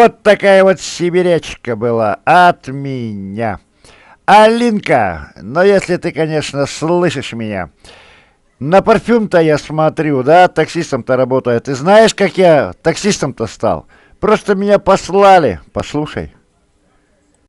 Вот такая вот сибирячка была от меня. Алинка, но если ты, конечно, слышишь меня. На парфюм-то я смотрю, да, таксистом-то работаю. Ты знаешь, как я таксистом-то стал? Просто меня послали. Послушай.